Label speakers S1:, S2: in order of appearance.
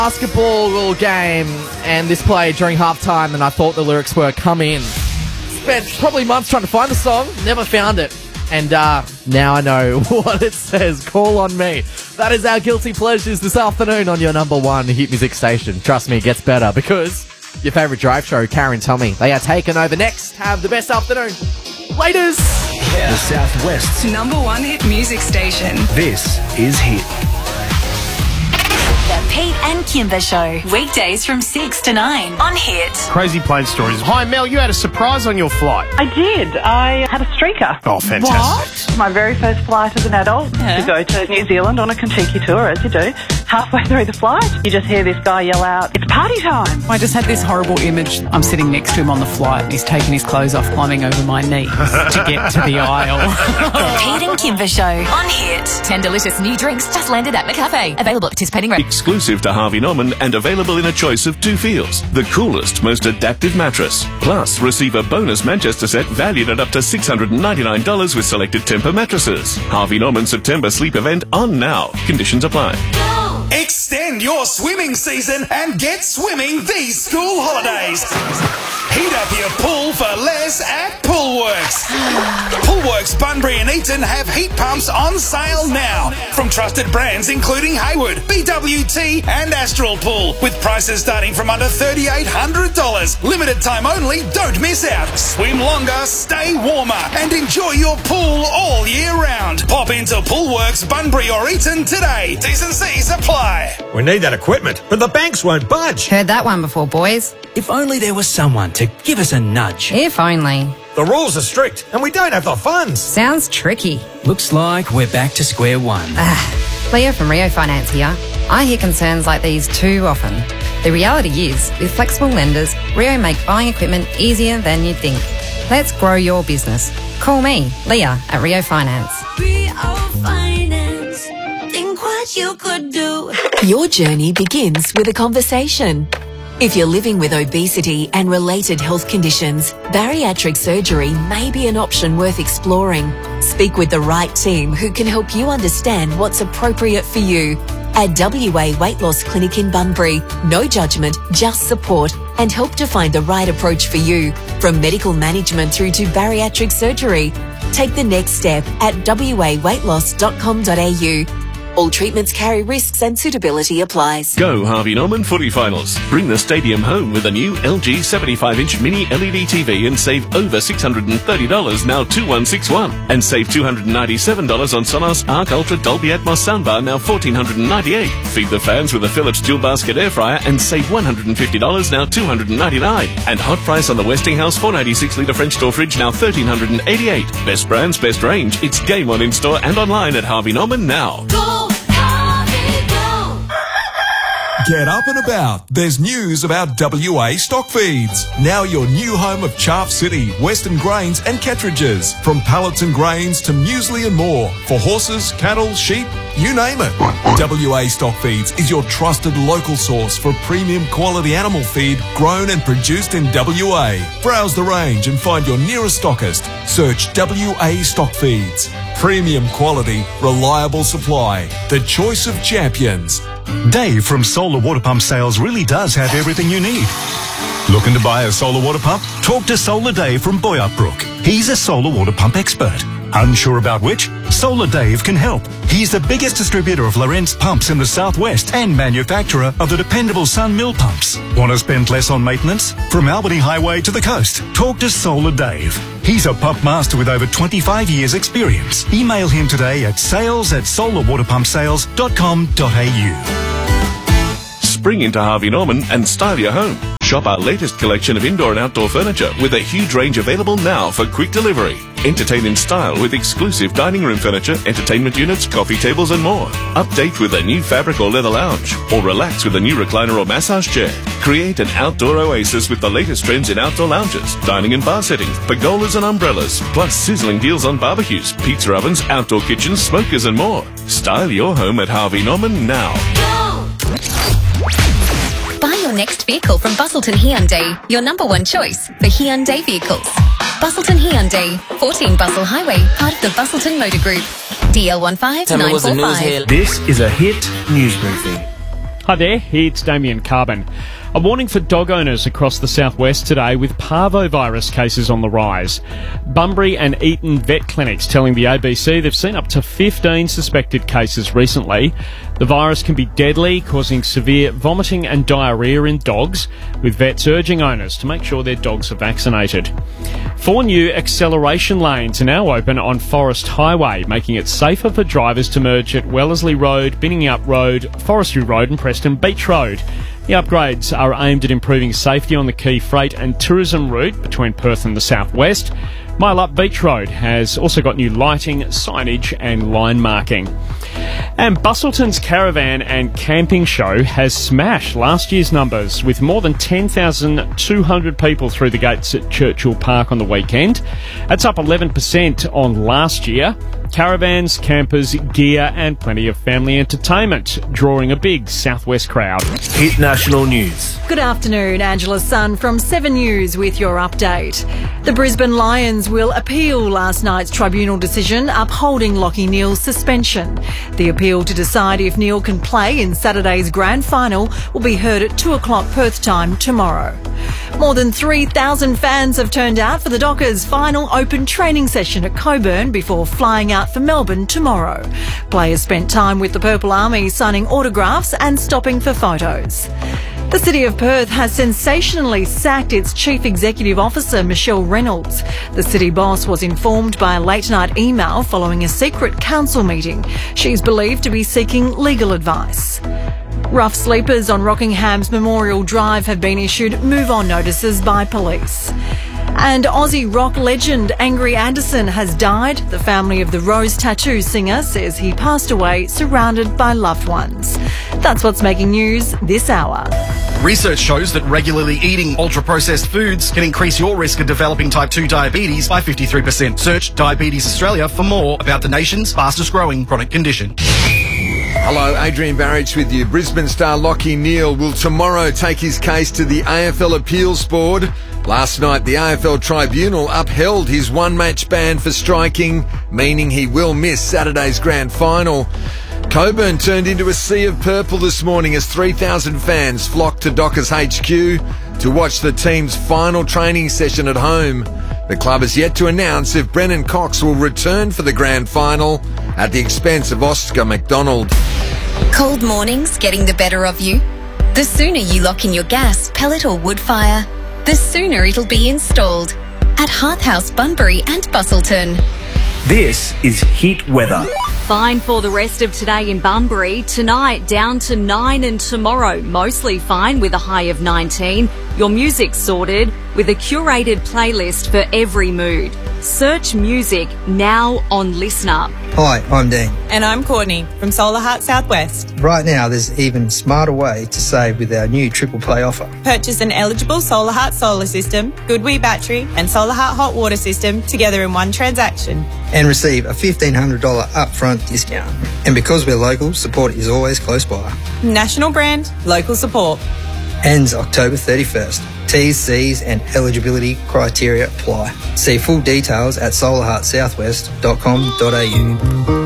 S1: Basketball game, and this played during halftime, and I thought the lyrics were "Come In." Spent probably months trying to find the song, never found it, and now I know what it says. Call on me. That is our guilty pleasures this afternoon on your number one hit music station. Trust me, it gets better because your favourite drive show, Karen Tommy, they are taking over next. Have the best afternoon. Laters.
S2: The Southwest's
S3: number one hit music station.
S2: This is Hit.
S4: The Pete and Kimber Show. Weekdays from 6 to 9 on Hit.
S5: Crazy plane stories. Hi, Mel, you had a surprise on your flight.
S6: I did. I had a streaker.
S5: Oh, fantastic.
S6: My very first flight as an adult to go to New Zealand on a Kentucky tour, as you do. Halfway through the flight, you just hear this guy yell out, "It's party time!"
S7: I just had this horrible image. I'm sitting next to him on the flight and he's taking his clothes off, climbing over my knees to get to the aisle.
S4: The Pete and Kimber Show on Hit. 10 delicious new drinks just landed at McCafe. Available at participating
S8: Exclusive to Harvey Norman and available in a choice of 2 feels. The coolest, most adaptive mattress. Plus, receive a bonus Manchester set valued at up to $699 with selected Tempur mattresses. Harvey Norman September sleep event on now. Conditions apply.
S9: Extend your swimming season and get swimming these school holidays. Heat up your pool for less at Poolworks. Poolworks Bunbury and Eaton have heat pumps on sale now from trusted brands including Hayward, BWT and Astral Pool, with prices starting from under $3,800. Limited time only, don't miss out. Swim longer, stay warmer and enjoy your pool all year round. Pop into Poolworks Bunbury or Eaton today. T's and C's apply.
S10: We need that equipment, but the banks won't budge.
S11: Heard that one before, boys.
S2: If only there was someone to give us a nudge.
S11: If only.
S10: The rules are strict and we don't have the funds.
S11: Sounds tricky.
S2: Looks like we're back to square one.
S11: Leah from Rio Finance here. I hear concerns like these too often. The reality is, with flexible lenders, Rio make buying equipment easier than you'd think. Let's grow your business. Call me, Leah, at Rio Finance.
S4: Rio Finance. Think what you could do.
S12: Your journey begins with a conversation. If you're living with obesity and related health conditions, bariatric surgery may be an option worth exploring. Speak with the right team who can help you understand what's appropriate for you. At WA Weight Loss Clinic in Bunbury, no judgment, just support and help to find the right approach for you. From medical management through to bariatric surgery. Take the next step at waweightloss.com.au. All treatments carry risks and suitability applies.
S8: Go Harvey Norman footy finals. Bring the stadium home with a new LG 75-inch mini LED TV and save over $630 now 2161. And save $297 on Sonos Arc Ultra Dolby Atmos soundbar now $1,498. Feed the fans with a Philips dual basket air fryer and save $150 now $299. And hot price on the Westinghouse 496-litre French door fridge now $1,388. Best brands, best range. It's game on in-store and online at Harvey Norman now.
S13: Get up and about. There's news about WA stock feeds. Now your new home of Chaff City, Western Grains and Kettridges. From pallets and grains to muesli and more. For horses, cattle, sheep, you name it. WA Stock Feeds is your trusted local source for premium quality animal feed grown and produced in WA. Browse the range and find your nearest stockist. Search WA Stock Feeds. Premium quality, reliable supply. The choice of champions.
S14: Dave from Solar Water Pump Sales really does have everything you need. Looking to buy a solar water pump? Talk to Solar Dave from Boyup Brook. He's a solar water pump expert. Unsure about which? Solar Dave can help. He's the biggest distributor of Lorentz pumps in the southwest and manufacturer of the dependable Sun Mill pumps. Want to spend less on maintenance? From Albany Highway to the coast, talk to Solar Dave. He's a pump master with over 25 years experience. Email him today at sales@solarwaterpumpsales.com.au.
S8: Spring into Harvey Norman and style your home. Shop our latest collection of indoor and outdoor furniture with a huge range available now for quick delivery. Entertain in style with exclusive dining room furniture, entertainment units, coffee tables and more. Update with a new fabric or leather lounge, or relax with a new recliner or massage chair. Create an outdoor oasis with the latest trends in outdoor lounges, dining and bar settings, pergolas and umbrellas, plus sizzling deals on barbecues, pizza ovens, outdoor kitchens, smokers and more. Style your home at Harvey Norman now.
S4: Buy your next vehicle from Busselton Hyundai, your number one choice for Hyundai vehicles. Busselton Hyundai, 14 Bustle Highway, part of the Busselton Motor Group. DL15945.
S2: This is a Hit News Briefing.
S15: Hi there, it's Damien Carbon. A warning for dog owners across the southwest today with parvovirus cases on the rise. Bunbury and Eton vet clinics telling the ABC they've seen up to 15 suspected cases recently. The virus can be deadly, causing severe vomiting and diarrhoea in dogs, with vets urging owners to make sure their dogs are vaccinated. 4 new acceleration lanes are now open on Forest Highway, making it safer for drivers to merge at Wellesley Road, Binningup Road, Forestry Road and Preston Beach Road. The upgrades are aimed at improving safety on the key freight and tourism route between Perth and the southwest. Mile Up Beach Road has also got new lighting, signage and line marking. And Bustleton's Caravan and Camping Show has smashed last year's numbers with more than 10,200 people through the gates at Churchill Park on the weekend. That's up 11% on last year. Caravans, campers, gear and plenty of family entertainment, drawing a big southwest crowd.
S2: Hit National News.
S16: Good afternoon, Angela Sun from 7 News with your update. The Brisbane Lions will appeal last night's tribunal decision upholding Lachie Neale's suspension. The appeal to decide if Neale can play in Saturday's grand final will be heard at 2 o'clock Perth time tomorrow. More than 3,000 fans have turned out for the Dockers' final open training session at Coburn before flying out for Melbourne tomorrow. Players spent time with the Purple Army signing autographs and stopping for photos. The City of Perth has sensationally sacked its Chief Executive Officer, Michelle Reynolds. The city boss was informed by a late-night email following a secret council meeting. She's believed to be seeking legal advice. Rough sleepers on Rockingham's Memorial Drive have been issued move-on notices by police. And Aussie rock legend Angry Anderson has died. The family of the Rose Tattoo singer says he passed away surrounded by loved ones. That's what's making news this hour.
S17: Research shows that regularly eating ultra-processed foods can increase your risk of developing type 2 diabetes by 53%. Search Diabetes Australia for more about the nation's fastest growing chronic condition.
S18: Hello, Adrian Barrich with you. Brisbane star Lachie Neale will tomorrow take his case to the AFL Appeals Board. Last night, the AFL Tribunal upheld his one-match ban for striking, meaning he will miss Saturday's grand final. Coburn turned into a sea of purple this morning as 3,000 fans flocked to Dockers HQ to watch the team's final training session at home. The club has yet to announce if Brennan Cox will return for the grand final at the expense of Oscar McDonald.
S4: Cold mornings getting the better of you? The sooner you lock in your gas, pellet or wood fire, the sooner it'll be installed at Hearth House, Bunbury and Bustleton.
S2: This is Hit Weather.
S19: Fine for the rest of today in Bunbury. Tonight down to 9 and tomorrow mostly fine with a high of 19. Your music's sorted with a curated playlist for every mood. Search music now on Listener.
S20: Hi, I'm Dean.
S21: And I'm Courtney from Solar Heart Southwest.
S20: Right now, there's an even smarter way to save with our new Triple Play offer.
S21: Purchase an eligible Solar Heart solar system, GoodWe battery and Solar Heart hot water system together in one transaction.
S20: And receive a $1,500 upfront discount. And because we're local, support is always close by.
S21: National brand, local support.
S20: Ends October 31st. T's, C's and eligibility criteria apply. See full details at solarheartsouthwest.com.au.